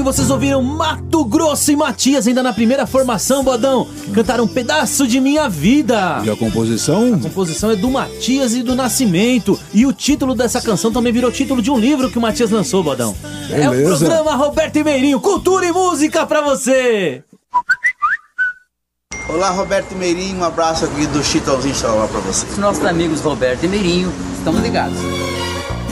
vocês ouviram Mato Grosso e Matias, ainda na primeira formação, Bodão. Cantaram Um Pedaço de Minha Vida. E a composição? A composição é do Matias e do Nascimento. E o título dessa canção também virou título de um livro que o Matias lançou, Bodão. Beleza. É o programa Roberto e Meirinho, cultura e música pra você. Olá, Roberto e Meirinho, um abraço aqui do Chitãozinho Chororó pra vocês. Nossos amigos Roberto e Meirinho, estamos ligados.